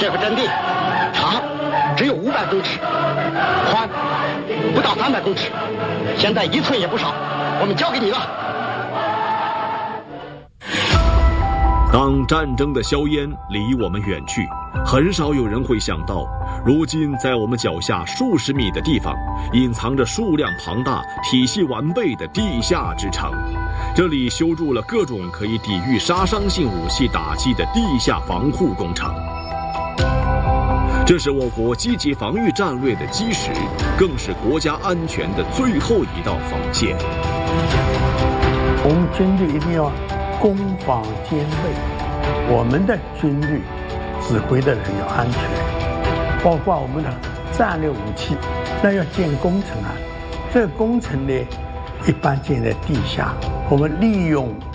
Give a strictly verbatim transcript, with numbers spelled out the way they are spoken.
这个阵地长只有五百公尺，宽不到三百公尺，现在一寸也不少，我们交给你了。 当战争的硝烟离我们远去，很少有人会想到，如今在我们脚下数十米的地方，隐藏着数量庞大、体系完备的地下之城。这里修筑了各种可以抵御杀伤性武器打击的地下防护工程。这是我国积极防御战略的基石，更是国家安全的最后一道防线。 我们军队一定要攻防兼备，我们的军队指挥的人要安全，包括我们的战略武器，那要建工程啊。这个工程呢，一般建在地下，我们利用